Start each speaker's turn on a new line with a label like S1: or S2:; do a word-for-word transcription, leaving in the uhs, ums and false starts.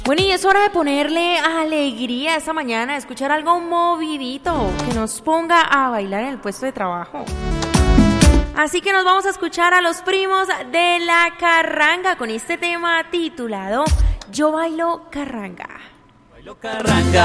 S1: Bueno, y es hora de ponerle alegría esta mañana, escuchar algo movidito que nos ponga a bailar en el puesto de trabajo. Así que nos vamos a escuchar a los primos de la carranga con este tema titulado Yo bailo carranga.
S2: Bailo carranga.